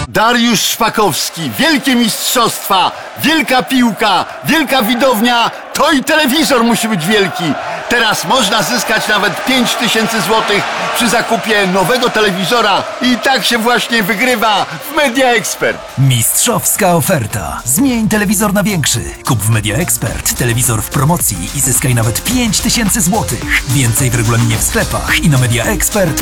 Dariusz Szpakowski, wielkie mistrzostwa, wielka piłka, wielka widownia, to i telewizor musi być wielki. Teraz można zyskać nawet 5000 zł przy zakupie nowego telewizora i tak się właśnie wygrywa w Media Expert. Mistrzowska oferta. Zmień telewizor na większy. Kup w Media Expert telewizor w promocji i zyskaj nawet 5000 zł. Więcej w regulaminie w sklepach i na mediaexpert.pl.